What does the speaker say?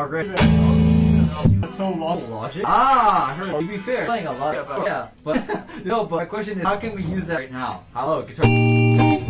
are great. That's so long. Logic? Ah, sure. To be fair, playing a lot. Yeah, but no. But my question is, how can we use that right now? Hello, guitar.